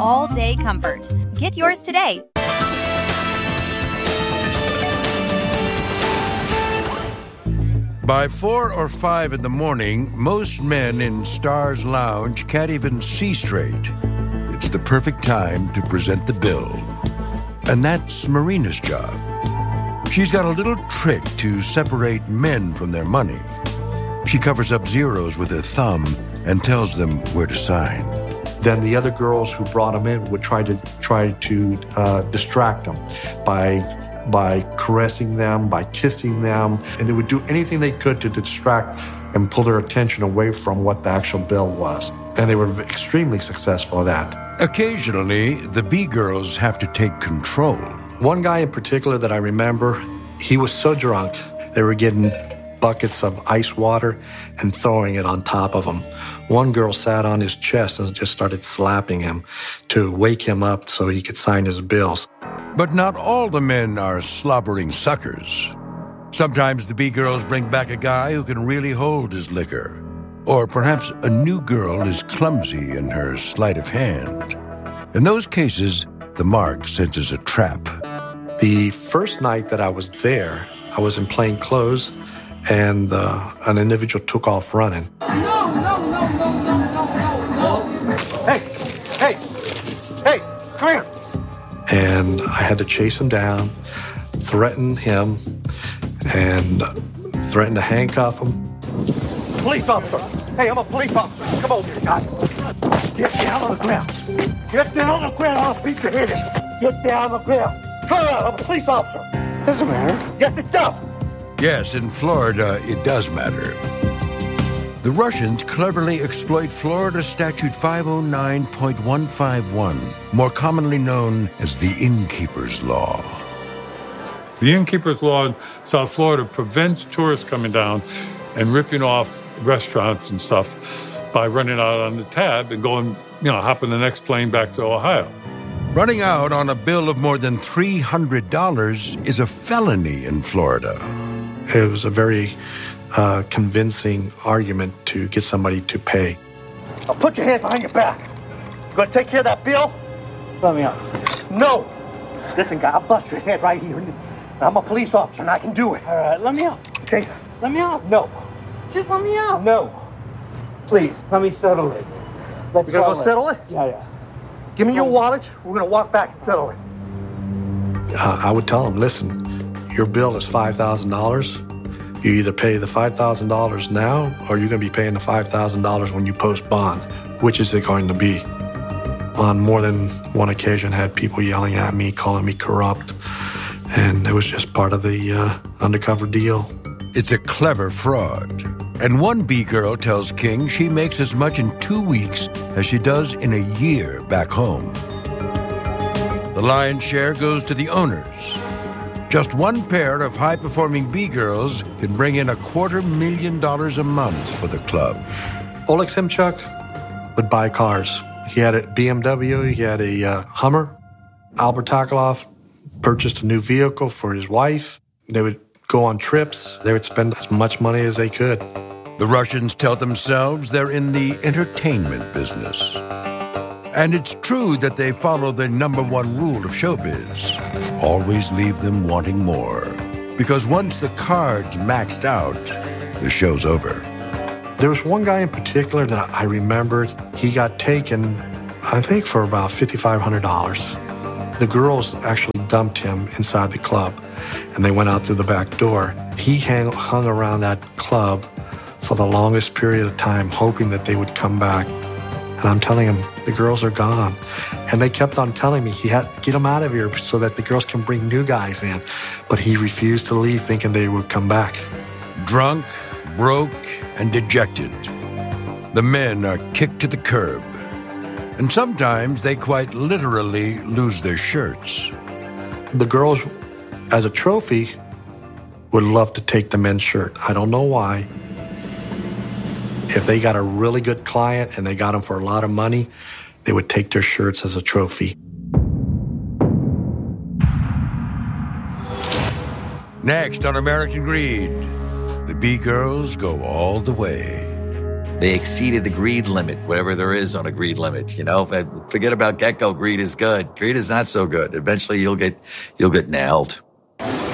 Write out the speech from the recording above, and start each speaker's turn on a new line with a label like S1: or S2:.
S1: all-day comfort. Get yours today.
S2: By 4 or 5 in the morning, most men in Star's Lounge can't even see straight. It's the perfect time to present the bill. And that's Marina's job. She's got a little trick to separate men from their money. She covers up zeros with her thumb and tells them where to sign.
S3: Then the other girls who brought them in would try to distract them by caressing them, by kissing them, and they would do anything they could to distract and pull their attention away from what the actual bill was. And they were extremely successful at that.
S2: Occasionally, the B-girls have to take control.
S3: One guy in particular that I remember, he was so drunk, they were getting buckets of ice water and throwing it on top of him. One girl sat on his chest and just started slapping him to wake him up so he could sign his bills.
S2: But not all the men are slobbering suckers. Sometimes the B-girls bring back a guy who can really hold his liquor. Or perhaps a new girl is clumsy in her sleight of hand. In those cases, the mark senses a trap.
S3: The first night that I was there, I was in plain clothes, and an individual took off running.
S4: No. Hey, come here.
S3: And I had to chase him down, threaten him, and threaten to handcuff him.
S4: Police officer. Hey, I'm a police officer. Come over here, guys. Get down on the ground. Get down on the ground. I'll beat your head in. Get down on the ground. Turn around. I'm a police officer. Doesn't matter. Yes, it does.
S2: Yes, in Florida, it does matter. The Russians cleverly exploit Florida Statute 509.151, more commonly known as the Innkeeper's Law.
S5: The Innkeeper's Law in South Florida prevents tourists coming down and ripping off restaurants and stuff by running out on the tab and going, hopping the next plane back to Ohio.
S2: Running out on a bill of more than $300 is a felony in Florida.
S3: It was a very convincing argument to get somebody to pay.
S4: Now put your hands behind your back. You gonna take care of that bill? Let me out. No. Listen, guy, I'll bust your head right here. I'm a police officer and I can do it. All right, let me out. Okay. Let me out. No. Just let me out. No. Please, let me settle it. You're gonna go settle it? Yeah. Give me your wallet. We're gonna walk back and settle it.
S3: I would tell them, listen, your bill is $5,000. You either pay the $5,000 now or you're going to be paying the $5,000 when you post bond. Which is it going to be? On more than one occasion, I had people yelling at me, calling me corrupt, and it was just part of the undercover deal.
S2: It's a clever fraud. And one B-girl tells King she makes as much in 2 weeks as she does in a year back home. The lion's share goes to the owners. Just one pair of high-performing B-girls can bring in $250,000 a month for the club.
S3: Oleg Simchuk would buy cars. He had a BMW, he had a Hummer. Albert Takalov purchased a new vehicle for his wife. They would go on trips. They would spend as much money as they could.
S2: The Russians tell themselves they're in the entertainment business. And it's true that they follow the number one rule of showbiz. Always leave them wanting more. Because once the card's maxed out, the show's over.
S3: There was one guy in particular that I remembered. He got taken, I think, for about $5,500. The girls actually dumped him inside the club, and they went out through the back door. He hung around that club for the longest period of time, hoping that they would come back. And I'm telling him, the girls are gone. And they kept on telling me he had to get them out of here so that the girls can bring new guys in. But he refused to leave, thinking they would come back.
S2: Drunk, broke, and dejected, the men are kicked to the curb. And sometimes they quite literally lose their shirts.
S3: The girls, as a trophy, would love to take the men's shirt. I don't know why. If they got a really good client and they got them for a lot of money, they would take their shirts as a trophy.
S2: Next on American Greed, the B-girls go all the way.
S6: They exceeded the greed limit, whatever there is on a greed limit, you know. But forget about Gecko. Greed is good. Greed is not so good. Eventually you'll get nailed.